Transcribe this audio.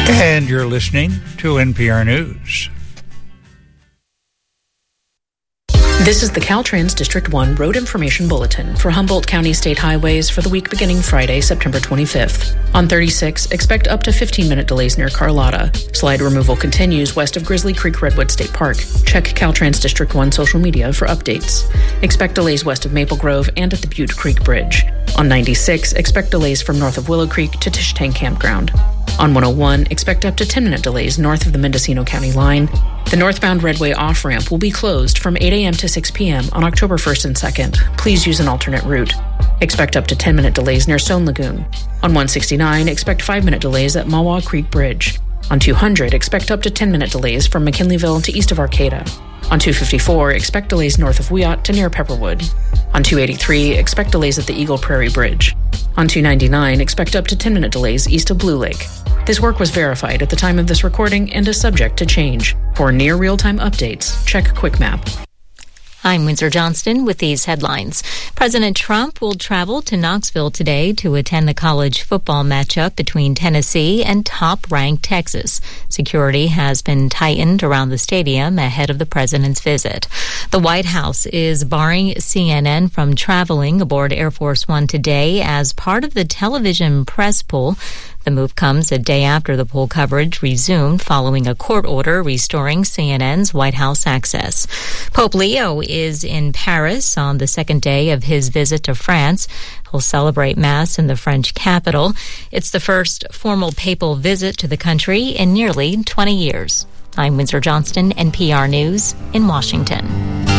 And you're listening to NPR News. This is the Caltrans District 1 Road Information Bulletin for Humboldt County State Highways for the week beginning Friday, September 25th. On 36, expect up to 15-minute delays near Carlotta. Slide removal continues west of Grizzly Creek Redwood State Park. Check Caltrans District 1 social media for updates. Expect delays west of Maple Grove and at the Butte Creek Bridge. On 96, expect delays from north of Willow Creek to Tishtang Campground. On 101, expect up to 10-minute delays north of the Mendocino County line. The northbound Redway off-ramp will be closed from 8 a.m. to 6 p.m. on October 1st and 2nd. Please use an alternate route. Expect up to 10-minute delays near Stone Lagoon. On 169, expect 5-minute delays at Mawa Creek Bridge. On 200, expect up to 10-minute delays from McKinleyville to east of Arcata. On 254, expect delays north of Wyatt to near Pepperwood. On 283, expect delays at the Eagle Prairie Bridge. On 299, expect up to 10-minute delays east of Blue Lake. This work was verified at the time of this recording and is subject to change. For near real-time updates, check QuickMap. I'm Windsor Johnston with these headlines. President Trump will travel to Knoxville today to attend the college football matchup between Tennessee and top-ranked Texas. Security has been tightened around the stadium ahead of the president's visit. The White House is barring CNN from traveling aboard Air Force One today as part of the television press pool. The move comes a day after the poll coverage resumed following a court order restoring CNN's White House access. Pope Leo is in Paris on the second day of his visit to France. He'll celebrate Mass in the French capital. It's the first formal papal visit to the country in nearly 20 years. I'm Windsor Johnston, NPR News in Washington.